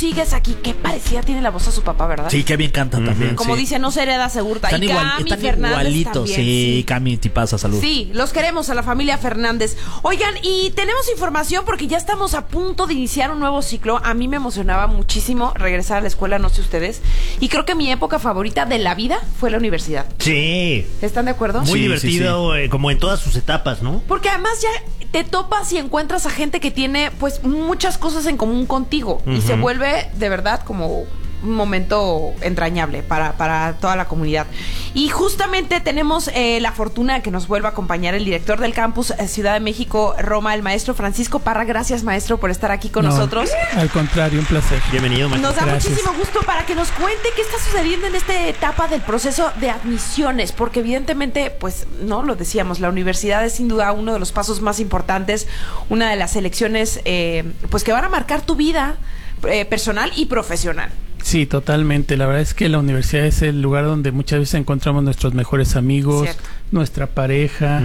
sigues aquí. Qué parecida tiene la voz a su papá, ¿verdad? Sí, qué bien canta también. Como sí. dice, no se hereda, se hurta. Están, y Cami están Fernández igualitos. también, Sí, Cami, tipaza, salud. Sí, los queremos a la familia Fernández. Oigan, y tenemos información porque ya estamos a punto de iniciar un nuevo ciclo. A mí me emocionaba muchísimo regresar a la escuela, no sé ustedes. Y creo que mi época favorita de la vida fue la universidad. Sí. ¿Están de acuerdo? Muy Sí, divertido, sí. Como en todas sus etapas, ¿no? Porque además ya te topas y encuentras a gente que tiene pues muchas cosas en común contigo. Y se vuelve de verdad como un momento entrañable para toda la comunidad. Y justamente tenemos la fortuna de que nos vuelva a acompañar el director del campus Ciudad de México, Roma, el maestro Francisco Parra. Gracias, maestro, por estar aquí con nosotros. Al contrario, un placer. Bienvenido, maestro. Nos da Gracias. muchísimo gusto para que nos cuente qué está sucediendo en esta etapa del proceso de admisiones, porque evidentemente, pues, no lo decíamos, la universidad es sin duda uno de los pasos más importantes, una de las elecciones, pues, que van a marcar tu vida personal y profesional. Sí, totalmente. La verdad es que la universidad es el lugar donde muchas veces encontramos nuestros mejores amigos, Cierto. nuestra pareja,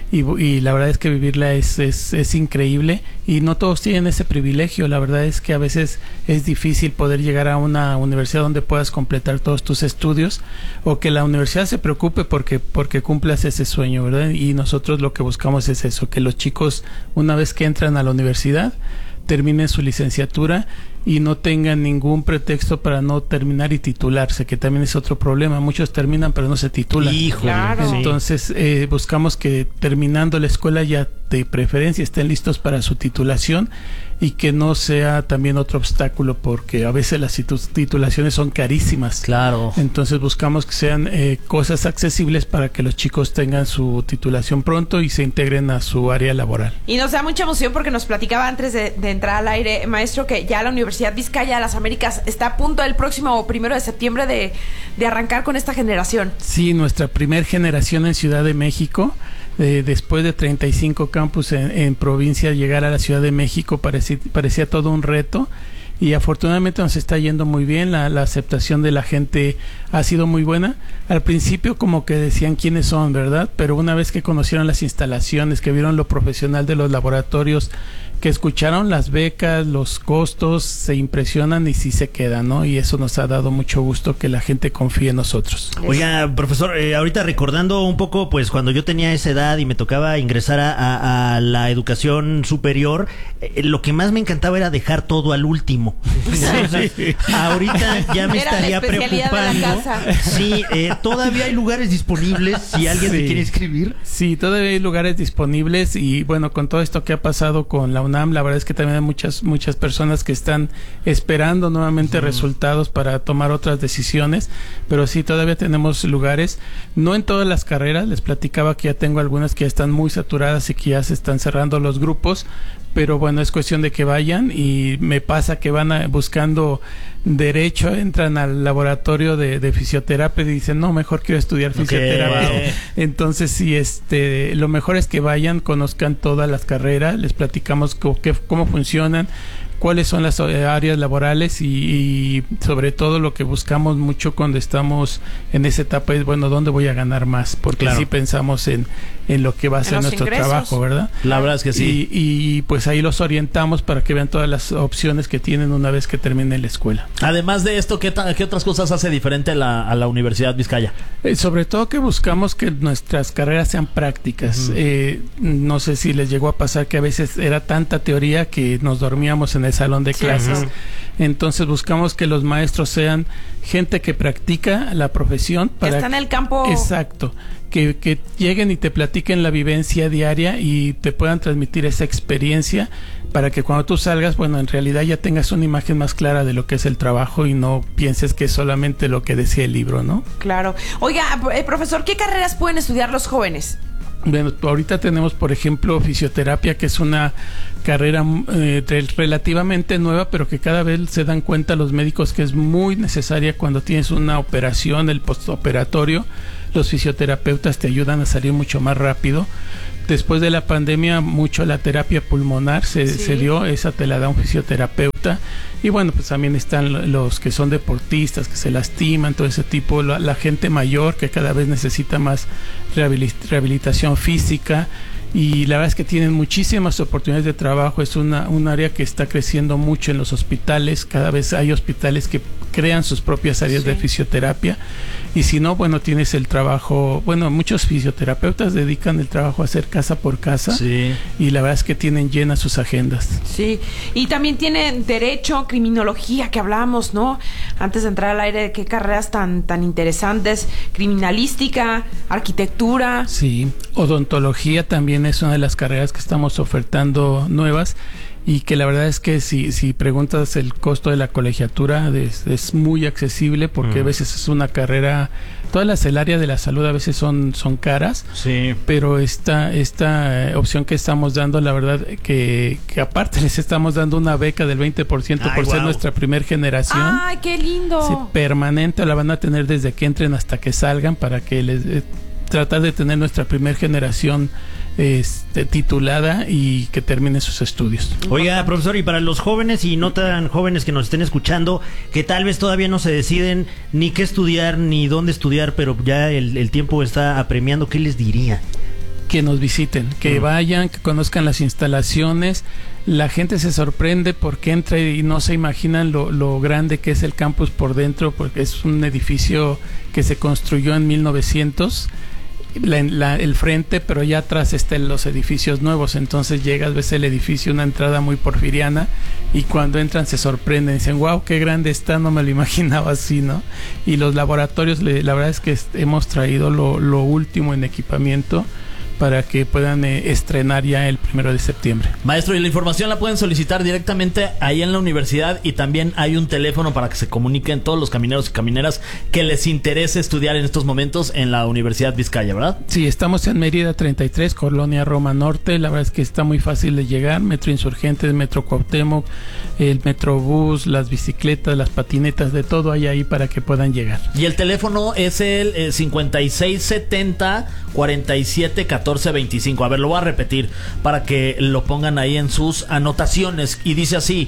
y la verdad es que vivirla es increíble, y no todos tienen ese privilegio. La verdad es que a veces es difícil poder llegar a una universidad donde puedas completar todos tus estudios, o que la universidad se preocupe porque cumplas ese sueño, ¿verdad? Y nosotros lo que buscamos es eso, que los chicos, una vez que entran a la universidad, terminen su licenciatura y no tengan ningún pretexto para no terminar y titularse, que también es otro problema. Muchos terminan pero no se titulan. Híjole. Claro. Entonces buscamos que terminando la escuela ya de preferencia estén listos para su titulación, y que no sea también otro obstáculo, porque a veces las titulaciones son carísimas. Claro. Entonces buscamos que sean cosas accesibles para que los chicos tengan su titulación pronto y se integren a su área laboral. Y nos da mucha emoción porque nos platicaba antes de entrar al aire, maestro, que ya la Universidad Vizcaya de las Américas está a punto el próximo 1 de septiembre de arrancar con esta generación. Sí, nuestra primer generación en Ciudad de México. Después de 35 campus en provincia, llegar a la Ciudad de México parecía todo un reto, y afortunadamente nos está yendo muy bien. La aceptación de la gente ha sido muy buena. Al principio como que decían quiénes son, ¿verdad? Pero una vez que conocieron las instalaciones, que vieron lo profesional de los laboratorios, que escucharon las becas, los costos, se impresionan y sí se quedan, ¿no? Y eso nos ha dado mucho gusto, que la gente confíe en nosotros. Oiga, profesor, ahorita recordando un poco, pues cuando yo tenía esa edad y me tocaba ingresar a la educación superior, lo que más me encantaba era dejar todo al último. Entonces, ahorita ya me Era la estaría especialidad de la preocupando. casa. Sí, todavía hay lugares disponibles si alguien me Sí. quiere escribir. Sí, todavía hay lugares disponibles, y bueno, con todo esto que ha pasado con la UNAM, la verdad es que también hay muchas personas que están esperando nuevamente resultados para tomar otras decisiones, pero sí, todavía tenemos lugares, no en todas las carreras. Les platicaba que ya tengo algunas que ya están muy saturadas y que ya se están cerrando los grupos, pero bueno, es cuestión de que vayan, y me pasa que van buscando derecho, entran al laboratorio de fisioterapia y dicen, no, mejor quiero estudiar fisioterapia. Wow. Entonces sí, lo mejor es que vayan, conozcan todas las carreras, les platicamos cómo funcionan, cuáles son las áreas laborales, y sobre todo lo que buscamos mucho cuando estamos en esa etapa es, bueno, ¿dónde voy a ganar más? Porque Claro. sí pensamos en lo que va a ser los nuestro ingresos. trabajo, ¿verdad? La verdad es que sí. Y pues ahí los orientamos para que vean todas las opciones que tienen una vez que terminen la escuela. Además de esto, ¿qué otras cosas hace diferente a la Universidad Vizcaya? Sobre todo que buscamos que nuestras carreras sean prácticas. No sé si les llegó a pasar que a veces era tanta teoría que nos dormíamos en el salón de clases. Entonces buscamos que los maestros sean gente que practica la profesión. Que está en el campo. Exacto. Que lleguen y te platiquen la vivencia diaria y te puedan transmitir esa experiencia, para que cuando tú salgas, bueno, en realidad ya tengas una imagen más clara de lo que es el trabajo y no pienses que es solamente lo que decía el libro, ¿no? Claro. Oiga, profesor, ¿qué carreras pueden estudiar los jóvenes? Bueno, ahorita tenemos, por ejemplo, fisioterapia, que es una carrera relativamente nueva, pero que cada vez se dan cuenta los médicos que es muy necesaria cuando tienes una operación, el postoperatorio. Los fisioterapeutas te ayudan a salir mucho más rápido. Después de la pandemia, mucho la terapia pulmonar se dio, esa te la da un fisioterapeuta. Y bueno, pues también están los que son deportistas, que se lastiman, todo ese tipo, la gente mayor que cada vez necesita más rehabilitación física. y la verdad es que tienen muchísimas oportunidades de trabajo. Es un área que está creciendo mucho en los hospitales. Cada vez hay hospitales que crean sus propias áreas de fisioterapia, y si no, bueno, tienes el trabajo, bueno, muchos fisioterapeutas dedican el trabajo a hacer casa por casa, y la verdad es que tienen llenas sus agendas. Sí, y también tienen derecho, criminología, que hablábamos, ¿no? Antes de entrar al aire, qué carreras tan interesantes, criminalística, arquitectura. Sí, odontología también es una de las carreras que estamos ofertando nuevas, y que la verdad es que si preguntas el costo de la colegiatura es muy accesible, porque a veces es una carrera, todas el área de la salud a veces son caras, pero esta opción que estamos dando, la verdad que aparte les estamos dando una beca del 20% por ser nuestra primer generación. ¡Ay, qué lindo! Sí, permanente, la van a tener desde que entren hasta que salgan, para que les tratar de tener nuestra primer generación titulada y que termine sus estudios. Oiga, profesor, y para los jóvenes y no tan jóvenes que nos estén escuchando, que tal vez todavía no se deciden ni qué estudiar ni dónde estudiar, pero ya el tiempo está apremiando, ¿qué les diría? Que nos visiten, que vayan, que conozcan las instalaciones. La gente se sorprende porque entra y no se imaginan lo grande que es el campus por dentro, porque es un edificio que se construyó en 1900, el frente, pero ya atrás están los edificios nuevos. Entonces llegas, ves el edificio, una entrada muy porfiriana, y cuando entran se sorprenden, dicen, wow, qué grande está, no me lo imaginaba así, ¿no? Y los laboratorios, la verdad es que hemos traído lo último en equipamiento para que puedan estrenar ya el 1 de septiembre. Maestro, y la información la pueden solicitar directamente ahí en la universidad, y también hay un teléfono para que se comuniquen todos los camineros y camineras que les interese estudiar en estos momentos en la Universidad Vizcaya, ¿verdad? Sí, estamos en Mérida 33, Colonia Roma Norte. La verdad es que está muy fácil de llegar. Metro Insurgentes, Metro Cuauhtémoc, el Metrobús, las bicicletas, las patinetas, de todo hay ahí para que puedan llegar. Y el teléfono es el 5670 47 14 25. A ver, lo voy a repetir para que lo pongan ahí en sus anotaciones, y dice así: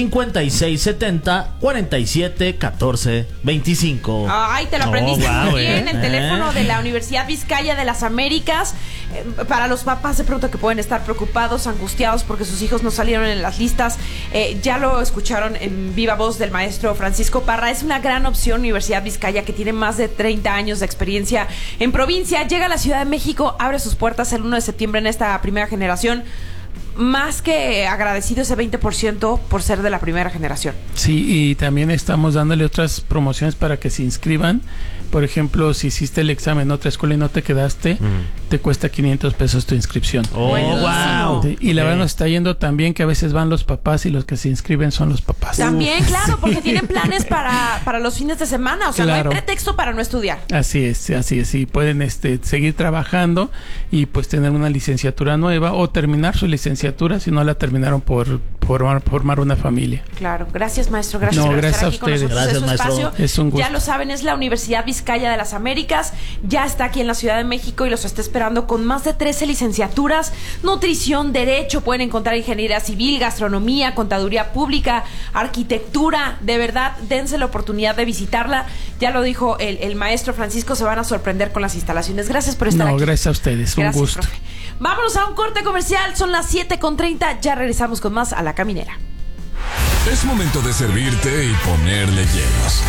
5670 47 14 25. Ay, te lo aprendiste muy bien. El ¿eh? teléfono de la Universidad Vizcaya de las Américas. Para los papás de pronto que pueden estar preocupados, angustiados porque sus hijos no salieron en las listas, ya lo escucharon en viva voz del maestro Francisco Parra. Es una gran opción Universidad Vizcaya, que tiene más de 30 años de experiencia en provincia. Llega a la Ciudad de México, abre sus puertas el 1 de septiembre en esta primera generación. Más que agradecido ese 20% por ser de la primera generación. Sí, y también estamos dándole otras promociones para que se inscriban. Por ejemplo, si hiciste el examen en otra escuela y no te quedaste, te cuesta 500 pesos tu inscripción. ¡Oh, wow! Y la verdad nos está yendo tan bien que a veces van los papás y los que se inscriben son los papás. También, claro, porque tienen planes para los fines de semana. O sea, claro, no hay pretexto para no estudiar. Así es. Y pueden seguir trabajando y pues tener una licenciatura nueva, o terminar su licenciatura si no la terminaron por formar una familia. Claro, gracias, maestro. Gracias por estar aquí con nosotros. Gracias, maestro. Es un gusto. Ya lo saben, es la Universidad Vizcaya de las Américas. Ya está aquí en la Ciudad de México y los está esperando con más de 13 licenciaturas: nutrición, derecho, pueden encontrar ingeniería civil, gastronomía, contaduría pública, arquitectura. De verdad, dense la oportunidad de visitarla. Ya lo dijo el maestro Francisco, se van a sorprender con las instalaciones. Gracias por estar aquí. Gracias a ustedes, gracias, un gusto. Profe. Vámonos a un corte comercial, son las 7:30, ya regresamos con más a La Caminera. Es momento de servirte y ponerle hielos.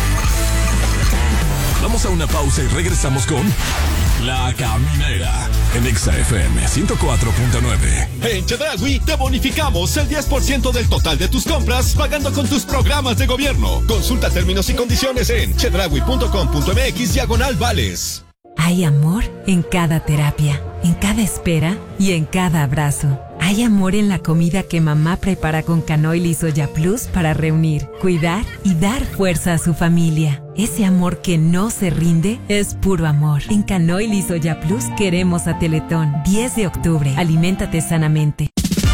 Vamos a una pausa y regresamos con La Caminera en Exa FM 104.9. En Chedraui te bonificamos el 10% del total de tus compras pagando con tus programas de gobierno. Consulta términos y condiciones en chedraui.com.mx/vales. Hay amor en cada terapia, en cada espera y en cada abrazo. Hay amor en la comida que mamá prepara con Canoil y Soya Plus para reunir, cuidar y dar fuerza a su familia. Ese amor que no se rinde es puro amor. En Canoil y Soya Plus queremos a Teletón. 10 de octubre. Aliméntate sanamente.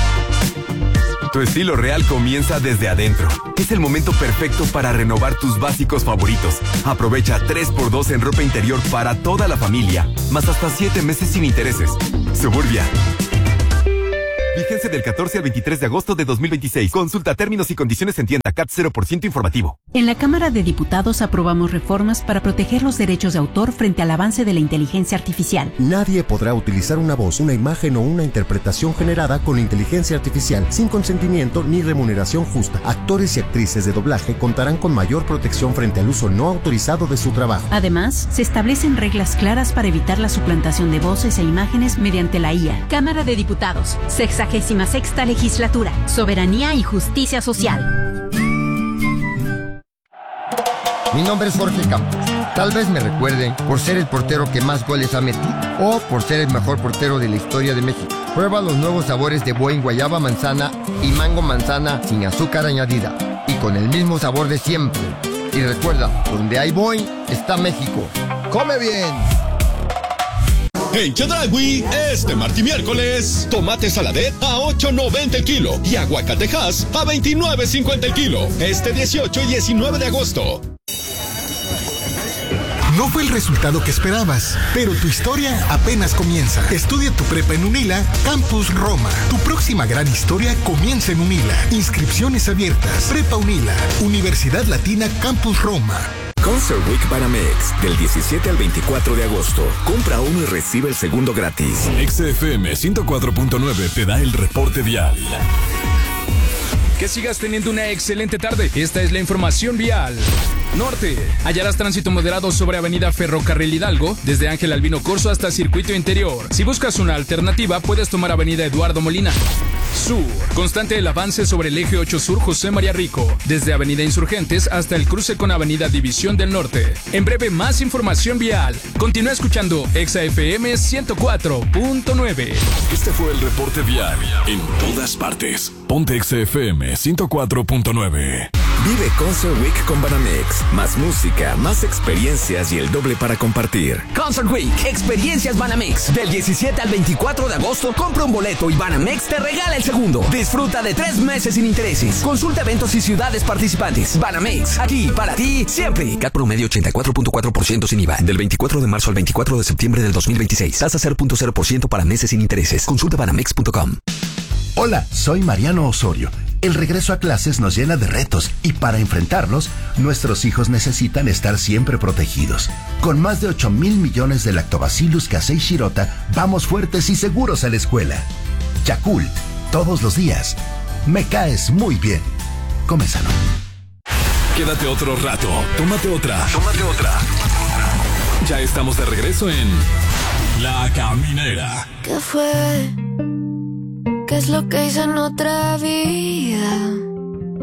Tu estilo real comienza desde adentro. Es el momento perfecto para renovar tus básicos favoritos. Aprovecha 3x2 en ropa interior para toda la familia, más hasta 7 meses sin intereses. Suburbia. Vigencia del 14 al 23 de agosto de 2026. Consulta términos y condiciones en tienda. CAT 0% informativo. En la Cámara de Diputados aprobamos reformas para proteger los derechos de autor frente al avance de la inteligencia artificial. Nadie podrá utilizar una voz, una imagen o una interpretación generada con inteligencia artificial sin consentimiento ni remuneración justa. Actores y actrices de doblaje contarán con mayor protección frente al uso no autorizado de su trabajo. Además, se establecen reglas claras para evitar la suplantación de voces e imágenes mediante la IA. Cámara de Diputados, 66ª Legislatura, Soberanía y Justicia Social. Mi nombre es Jorge Campos. Tal vez me recuerden por ser el portero que más goles ha metido o por ser el mejor portero de la historia de México. Prueba los nuevos sabores de Boing guayaba manzana y mango manzana sin azúcar añadida y con el mismo sabor de siempre. Y recuerda, donde hay Boing está México. ¡Come bien! En Chedraui, este martes y miércoles, tomate saladet a $8.90 el kilo y aguacatejas a $29.50 el kilo. Este 18 y 19 de agosto. No fue el resultado que esperabas, pero tu historia apenas comienza. Estudia tu prepa en UNILA Campus Roma. Tu próxima gran historia comienza en UNILA. Inscripciones abiertas. Prepa UNILA, Universidad Latina Campus Roma. Concert Week Banamex, del 17 al 24 de agosto. Compra uno y recibe el segundo gratis. XFM 104.9 te da el reporte vial. Que sigas teniendo una excelente tarde. Esta es la información vial. Norte. Hallarás tránsito moderado sobre Avenida Ferrocarril Hidalgo, desde Ángel Albino Corzo hasta Circuito Interior. Si buscas una alternativa, puedes tomar Avenida Eduardo Molina. Sur. Constante el avance sobre el eje 8 Sur José María Rico, desde Avenida Insurgentes hasta el cruce con Avenida División del Norte. En breve, más información vial. Continúa escuchando XFM 104.9. Este fue el reporte vial en todas partes. Ponte XFM 104.9. Vive Concert Week con Banamex. Más música, más experiencias y el doble para compartir. Concert Week, experiencias Banamex. Del 17 al 24 de agosto, compra un boleto y Banamex te regala el segundo. Disfruta de 3 meses sin intereses. Consulta eventos y ciudades participantes. Banamex, aquí para ti siempre. CAT promedio 84.4% sin IVA. Del 24 de marzo al 24 de septiembre del 2026. Tasa 0.0% para meses sin intereses. Consulta banamex.com. Hola, soy Mariano Osorio. El regreso a clases nos llena de retos y para enfrentarlos, nuestros hijos necesitan estar siempre protegidos. Con más de 8,000 millones de Lactobacillus casei shirota, vamos fuertes y seguros a la escuela. Yakult, todos los días. Me caes muy bien. Come sano. Quédate otro rato. Tómate otra. Ya estamos de regreso en La Caminera. ¿Qué fue? ¿Qué es lo que hice en otra vida?